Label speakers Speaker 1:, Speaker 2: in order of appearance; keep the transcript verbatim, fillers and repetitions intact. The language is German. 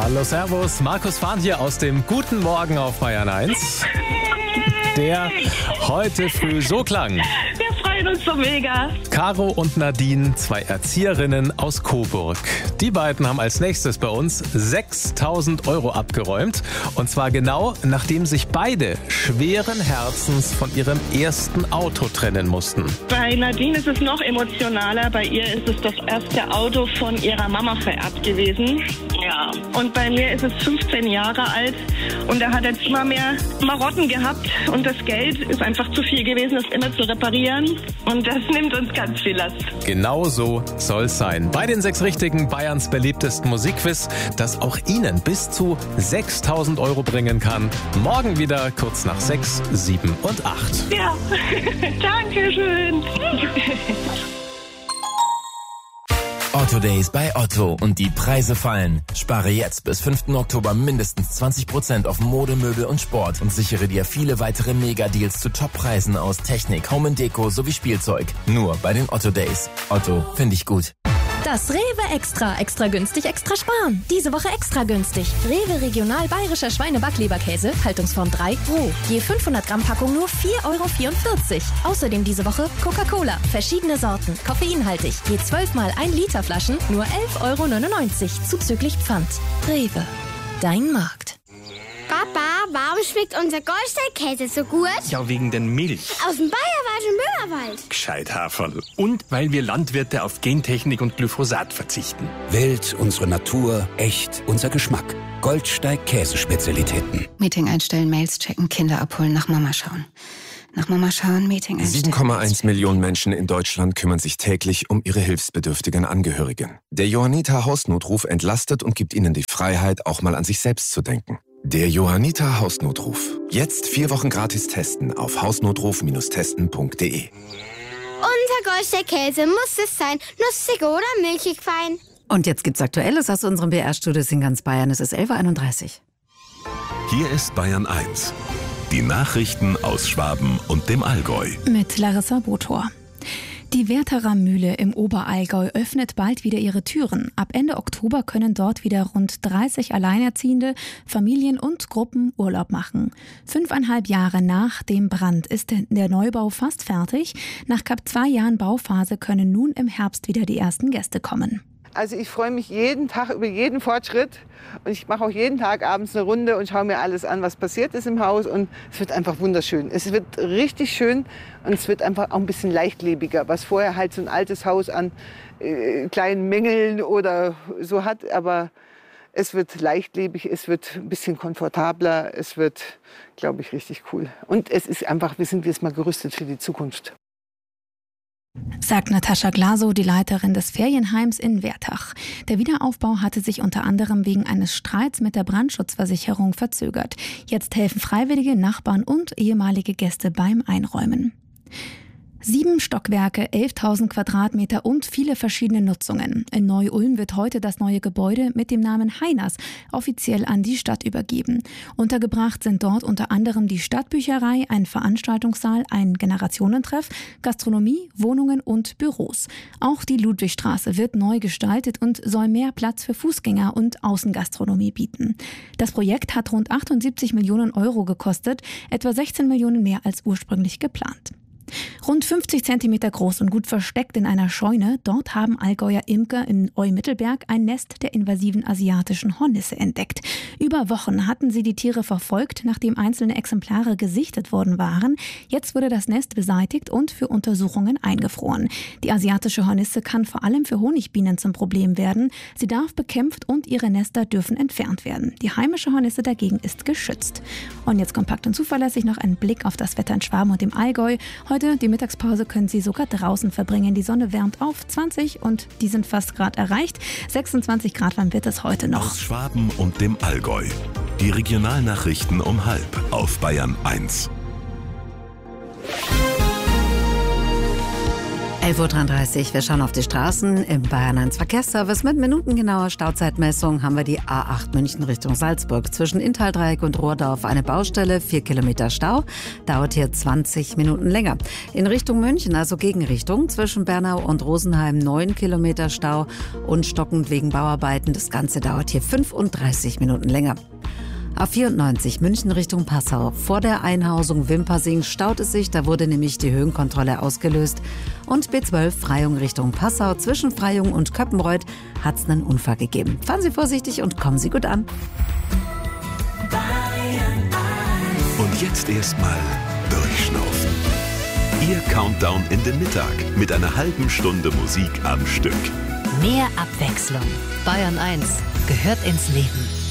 Speaker 1: Hallo, servus. Markus Fahn hier aus dem Guten Morgen auf Bayern eins. Der heute früh so klang.
Speaker 2: Wir freuen uns so mega.
Speaker 1: Caro und Nadine, zwei Erzieherinnen aus Coburg. Die beiden haben als nächstes bei uns sechstausend Euro abgeräumt. Und zwar genau, nachdem sich beide schweren Herzens von ihrem ersten Auto trennen mussten.
Speaker 2: Bei Nadine ist es noch emotionaler. Bei ihr ist es das erste Auto von ihrer Mama vererbt gewesen. Ja. Und bei mir ist es fünfzehn Jahre alt. Und er hat jetzt immer mehr Marotten gehabt. Und das Geld ist einfach zu viel gewesen, das immer zu reparieren. Und das nimmt uns ganz viel Last.
Speaker 1: Genau so soll's sein. Bei den sechs Richtigen, Bayerns beliebtesten Musikquiz, das auch Ihnen bis zu sechstausend Euro bringen kann. Morgen wieder kurz nach sechs, sieben und acht.
Speaker 2: Ja, danke schön.
Speaker 3: Otto Days bei Otto und die Preise fallen. Spare jetzt bis fünften Oktober mindestens zwanzig Prozent auf Mode, Möbel und Sport und sichere dir viele weitere Mega-Deals zu Top-Preisen aus Technik, Home and Deko sowie Spielzeug. Nur bei den Otto Days. Otto, finde ich gut.
Speaker 4: Das Rewe Extra. Extra günstig, extra sparen. Diese Woche extra günstig. Rewe Regional Bayerischer Schweine-Backleberkäse, Haltungsform drei, roh. Je fünfhundert Gramm Packung nur vier Euro vierundvierzig. Außerdem diese Woche Coca-Cola. Verschiedene Sorten. Koffeinhaltig. Je zwölf mal ein Liter Flaschen nur elf Euro neunundneunzig. Zuzüglich Pfand. Rewe. Dein Markt.
Speaker 5: Papa, warum schmeckt unser Goldstein-Käse so gut?
Speaker 6: Ja, wegen den Milch.
Speaker 5: Aus dem Bayerischen Müllerwald.
Speaker 6: Gescheit, Haferl. Und weil wir Landwirte auf Gentechnik und Glyphosat verzichten.
Speaker 7: Wild, unsere Natur, echt, unser Geschmack. Goldsteig Käsespezialitäten.
Speaker 8: Meeting einstellen, Mails checken, Kinder abholen, nach Mama schauen. Nach Mama schauen, Meeting einstellen.
Speaker 9: sieben Komma eins Millionen Menschen in Deutschland kümmern sich täglich um ihre hilfsbedürftigen Angehörigen. Der Johanniter Hausnotruf entlastet und gibt ihnen die Freiheit, auch mal an sich selbst zu denken. Der Johanniter Hausnotruf. Jetzt vier Wochen gratis testen auf hausnotruf testen punkt de.
Speaker 5: Unser Goldstein-Käse muss es sein. Nussig oder milchig fein.
Speaker 8: Und jetzt gibt's Aktuelles aus unserem B R-Studios in ganz Bayern. Es ist elf Uhr einunddreißig.
Speaker 10: Hier ist Bayern eins. Die Nachrichten aus Schwaben und dem Allgäu.
Speaker 11: Mit Larissa Botor. Die Wertherer Mühle im Oberallgäu öffnet bald wieder ihre Türen. Ab Ende Oktober können dort wieder rund dreißig Alleinerziehende, Familien und Gruppen Urlaub machen. Fünfeinhalb Jahre nach dem Brand ist der Neubau fast fertig. Nach knapp zwei Jahren Bauphase können nun im Herbst wieder die ersten Gäste kommen.
Speaker 12: Also ich freue mich jeden Tag über jeden Fortschritt und ich mache auch jeden Tag abends eine Runde und schaue mir alles an, was passiert ist im Haus, und es wird einfach wunderschön. Es wird richtig schön und es wird einfach auch ein bisschen leichtlebiger, was vorher halt so ein altes Haus an äh, kleinen Mängeln oder so hat, aber es wird leichtlebig, es wird ein bisschen komfortabler, es wird, glaube ich, richtig cool. Und es ist einfach, wir sind jetzt mal gerüstet für die Zukunft.
Speaker 11: Sagt Natascha Glasow, die Leiterin des Ferienheims in Werthach. Der Wiederaufbau hatte sich unter anderem wegen eines Streits mit der Brandschutzversicherung verzögert. Jetzt helfen Freiwillige, Nachbarn und ehemalige Gäste beim Einräumen. Sieben Stockwerke, elftausend Quadratmeter und viele verschiedene Nutzungen. In Neu-Ulm wird heute das neue Gebäude mit dem Namen Heiners offiziell an die Stadt übergeben. Untergebracht sind dort unter anderem die Stadtbücherei, ein Veranstaltungssaal, ein Generationentreff, Gastronomie, Wohnungen und Büros. Auch die Ludwigstraße wird neu gestaltet und soll mehr Platz für Fußgänger und Außengastronomie bieten. Das Projekt hat rund achtundsiebzig Millionen Euro gekostet, etwa sechzehn Millionen mehr als ursprünglich geplant. Rund fünfzig Zentimeter groß und gut versteckt in einer Scheune, dort haben Allgäuer Imker im Eu-Mittelberg ein Nest der invasiven asiatischen Hornisse entdeckt. Über Wochen hatten sie die Tiere verfolgt, nachdem einzelne Exemplare gesichtet worden waren. Jetzt wurde das Nest beseitigt und für Untersuchungen eingefroren. Die asiatische Hornisse kann vor allem für Honigbienen zum Problem werden. Sie darf bekämpft und ihre Nester dürfen entfernt werden. Die heimische Hornisse dagegen ist geschützt. Und jetzt kompakt und zuverlässig noch ein Blick auf das Wetter in Schwaben und im Allgäu. Heute, die Mittagspause, können Sie sogar draußen verbringen. Die Sonne wärmt auf zwanzig und die sind fast gerade erreicht. sechsundzwanzig Grad warm wird es heute noch.
Speaker 10: Aus Schwaben und dem Allgäu. Die Regionalnachrichten um halb auf Bayern eins.
Speaker 13: elf Uhr dreiunddreißig, wir schauen auf die Straßen. Im Bayern eins Verkehrsservice mit minutengenauer Stauzeitmessung haben wir die A acht München Richtung Salzburg. Zwischen Inntal-Dreieck und Rohrdorf eine Baustelle, vier Kilometer Stau, dauert hier zwanzig Minuten länger. In Richtung München, also Gegenrichtung, zwischen Bernau und Rosenheim neun Kilometer Stau und stockend wegen Bauarbeiten. Das Ganze dauert hier fünfunddreißig Minuten länger. A vierundneunzig München Richtung Passau. Vor der Einhausung Wimpersing staut es sich, da wurde nämlich die Höhenkontrolle ausgelöst. Und B zwölf Freyung Richtung Passau. Zwischen Freyung und Köppenreuth hat es einen Unfall gegeben. Fahren Sie vorsichtig und kommen Sie gut an.
Speaker 10: Und jetzt erstmal durchschnaufen. Ihr Countdown in den Mittag mit einer halben Stunde Musik am Stück.
Speaker 14: Mehr Abwechslung. Bayern eins gehört ins Leben.